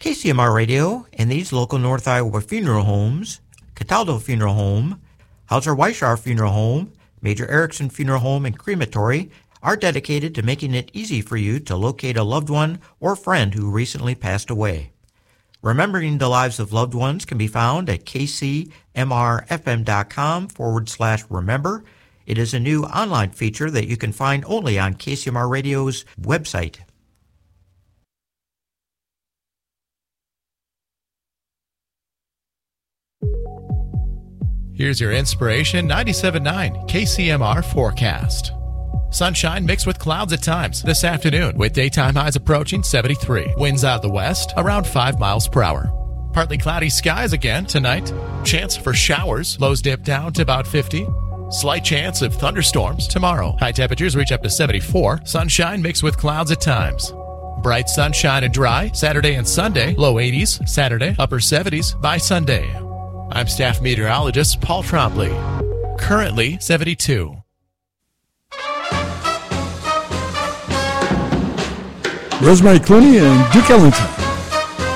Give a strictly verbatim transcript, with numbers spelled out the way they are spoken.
K C M R Radio and these local North Iowa funeral homes, Cataldo Funeral Home, Hauser Weishar Funeral Home, Major Erickson Funeral Home and Crematory, are dedicated to making it easy for you to locate a loved one or friend who recently passed away. Remembering the lives of loved ones can be found at kcmrfm.com forward slash remember. It is a new online feature that you can find only on K C M R Radio's website. Here's your Inspiration ninety-seven point nine K C M R forecast. Sunshine mixed with clouds at times this afternoon with daytime highs approaching seventy-three. Winds out of the west around five miles per hour. Partly cloudy skies again tonight. Chance for showers. Lows dip down to about fifty. Slight chance of thunderstorms tomorrow. High temperatures reach up to seventy-four. Sunshine mixed with clouds at times. Bright sunshine and dry Saturday and Sunday. Low eighties Saturday, upper seventies by Sunday. I'm staff meteorologist Paul Trombley. Currently seventy-two. Rosemary Clooney and Duke Ellington.